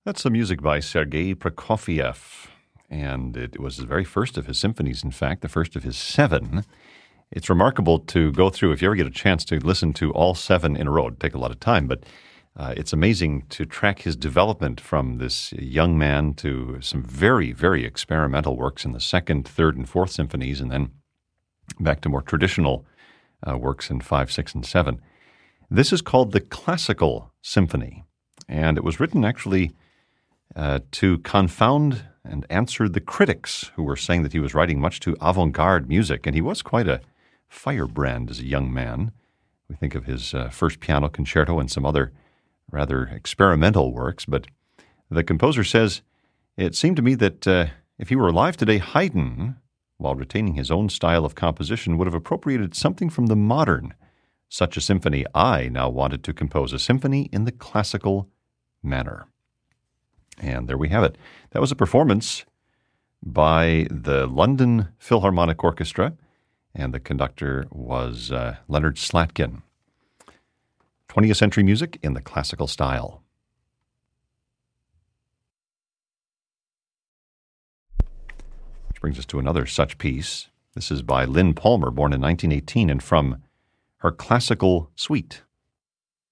That's the music by Sergei Prokofiev, and it was the very first of his symphonies, in fact, the first of his 7. It's remarkable to go through, if you ever get a chance to listen to all 7 in a row. It'd take a lot of time, but it's amazing to track his development from this young man to some very, very experimental works in the second, third, and fourth symphonies, and then back to more traditional works in 5, 6, and 7. This is called the Classical Symphony, and it was written actually to confound and answer the critics who were saying that he was writing much too avant-garde music, and he was quite a firebrand as a young man. We think of his first piano concerto and some other rather experimental works, but the composer says, "It seemed to me that if he were alive today, Haydn, while retaining his own style of composition, would have appropriated something from the modern. Such a symphony, I now wanted to compose a symphony in the classical manner." And there we have it. That was a performance by the London Philharmonic Orchestra, and the conductor was Leonard Slatkin. 20th century music in the classical style. Which brings us to another such piece. This is by Lynn Palmer, born in 1918, and from her Classical Suite.